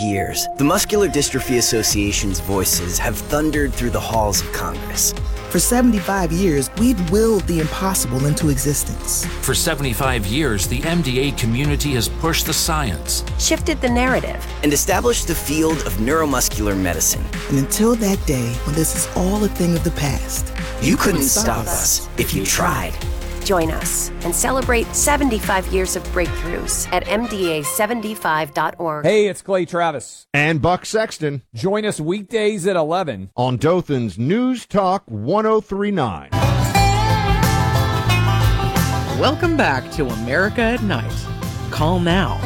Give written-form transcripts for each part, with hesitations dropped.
years, the Muscular Dystrophy Association's voices have thundered through the halls of Congress. For 75 years, we've willed the impossible into existence. For 75 years, the MDA community has pushed the science, shifted the narrative, and established the field of neuromuscular medicine. And until that day when this is all a thing of the past, you couldn't stop us if you tried. Join us and celebrate 75 years of breakthroughs at MDA75.org. Hey, it's Clay Travis. And Buck Sexton. Join us weekdays at 11 on Dothan's News Talk 1039. Welcome back to America at Night. Call now,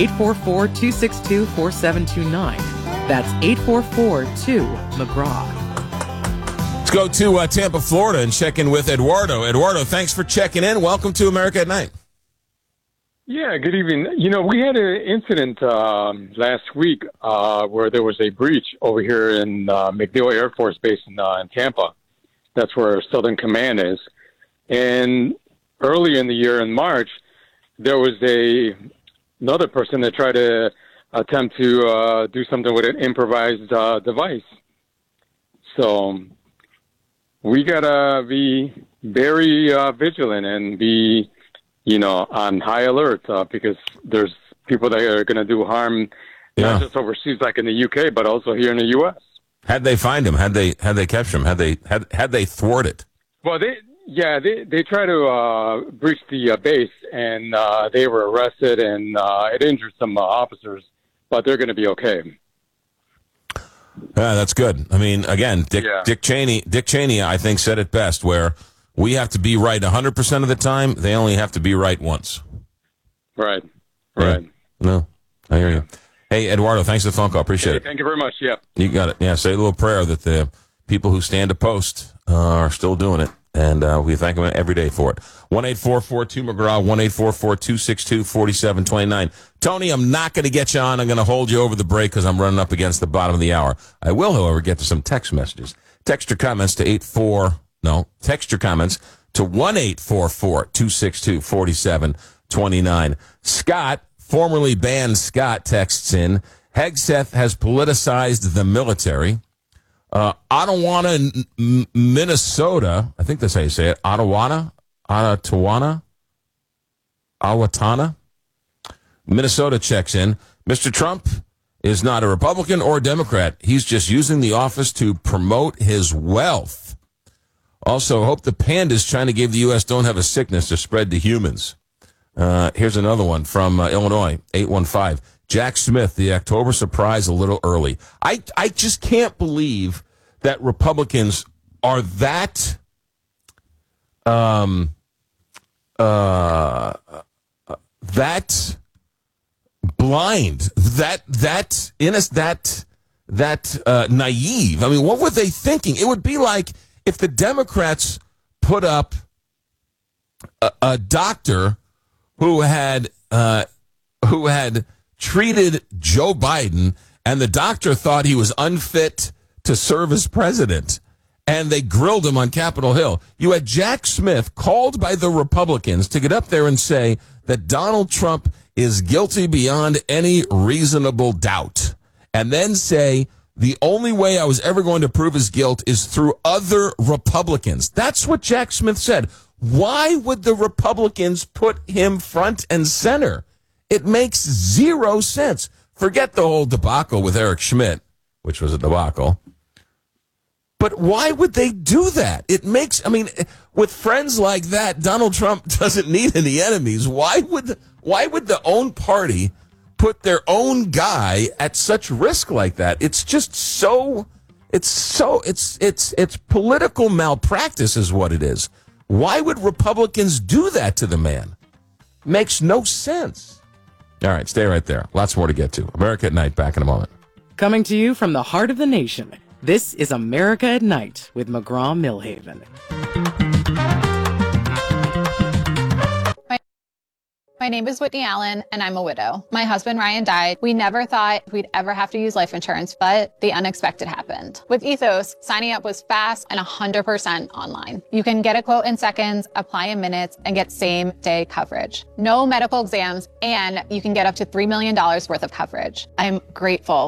844-262-4729. That's 844-2-McGraw. Let's go to Tampa, Florida, and check in with Eduardo. Eduardo, thanks for checking in. Welcome to America at Night. Yeah, good evening. You know, we had an incident last week where there was a breach over here in MacDill Air Force Base in Tampa. That's where Southern Command is. And early in the year, in March, there was another person that tried to attempt to do something with an improvised device. So we got to be very vigilant and be, on high alert because there's people that are going to do harm, not just overseas like in the UK, but also here in the U.S. Had they find him? Had they capture him? Had they thwarted? Well, they tried to breach the base, and they were arrested, and it injured some officers, but they're going to be okay. That's good. I mean, again, Dick Cheney, I think, said it best, where we have to be right 100% of the time. They only have to be right once. Right. Yeah. No, I hear you. Hey, Eduardo, thanks for the phone call. Appreciate it. Thank you very much. Yeah. You got it. Yeah, say a little prayer that the people who stand to post are still doing it, and we thank them every day for it. 1-844-2-McGraw, 1-844-262-4729. Tony, I'm not going to get you on. I'm going to hold you over the break because I'm running up against the bottom of the hour. I will, however, get to some text messages. Text your comments to 1-844-262-4729. Scott, formerly banned Scott, texts in, Hegseth has politicized the military. Ottawa, Minnesota, I think that's how you say it, Awatana, Minnesota checks in. Mr. Trump is not a Republican or a Democrat. He's just using the office to promote his wealth. Also, hope the pandas trying to give the U.S. don't have a sickness to spread to humans. Here's another one from Illinois, 815. Jack Smith, the October surprise a little early. I just can't believe that Republicans are that that blind, that naive. I mean, what were they thinking? It would be like if the Democrats put up a doctor who had treated Joe Biden, and the doctor thought he was unfit to serve as president, and they grilled him on Capitol Hill. You had Jack Smith called by the Republicans to get up there and say that Donald Trump is guilty beyond any reasonable doubt, and then say the only way I was ever going to prove his guilt is through other Republicans. That's what Jack Smith said. Why would the Republicans put him front and center? It makes zero sense. Forget the whole debacle with Eric Schmidt, which was a debacle. But why would they do that? With friends like that, Donald Trump doesn't need any enemies. Why would the own party put their own guy at such risk like that? It's just it's political malpractice is what it is. Why would Republicans do that to the man? Makes no sense. All right, stay right there. Lots more to get to. America at Night, back in a moment. Coming to you from the heart of the nation, this is America at Night with McGraw-Millhaven. My name is Whitney Allen, and I'm a widow. My husband, Ryan, died. We never thought we'd ever have to use life insurance, but the unexpected happened. With Ethos, signing up was fast and 100% online. You can get a quote in seconds, apply in minutes, and get same-day coverage. No medical exams, and you can get up to $3 million worth of coverage. I'm grateful